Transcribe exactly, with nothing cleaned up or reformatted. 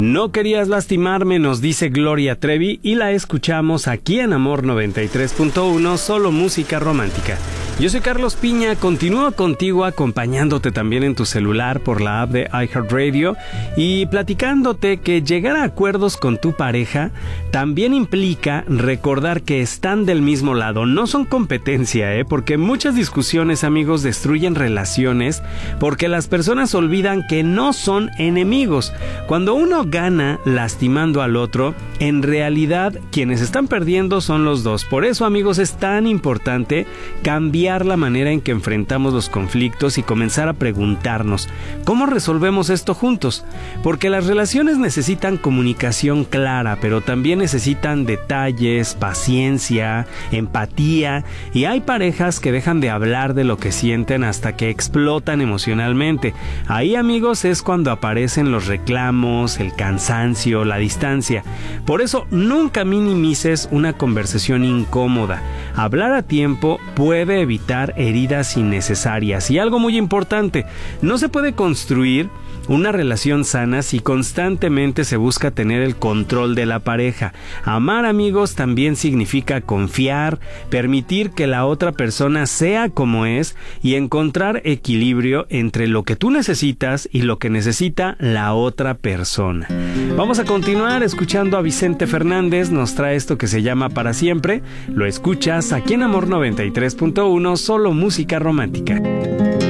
No querías lastimarme, nos dice Gloria Trevi, y la escuchamos aquí en Amor noventa y tres punto uno, solo música romántica. Yo soy Carlos Piña, continúo contigo acompañándote también en tu celular por la app de iHeartRadio y platicándote que llegar a acuerdos con tu pareja también implica recordar que están del mismo lado. No son competencia, ¿eh? Porque muchas discusiones, amigos, destruyen relaciones porque las personas olvidan que no son enemigos. Cuando uno gana lastimando al otro, en realidad quienes están perdiendo son los dos. Por eso, amigos, es tan importante cambiar la manera en que enfrentamos los conflictos y comenzar a preguntarnos ¿cómo resolvemos esto juntos? Porque las relaciones necesitan comunicación clara, pero también necesitan detalles, paciencia, empatía, y hay parejas que dejan de hablar de lo que sienten hasta que explotan emocionalmente. Ahí, amigos, es cuando aparecen los reclamos, el cansancio, la distancia. Por eso nunca minimices una conversación incómoda. Hablar a tiempo puede evitar heridas innecesarias. Y algo muy importante, no se puede construir una relación sana si constantemente se busca tener el control de la pareja. Amar, amigos, también significa confiar, permitir que la otra persona sea como es y encontrar equilibrio entre lo que tú necesitas y lo que necesita la otra persona. Vamos a continuar escuchando a Vicente Fernández, nos trae esto que se llama Para Siempre. Lo escuchas aquí en Amor noventa y tres punto uno, solo música romántica.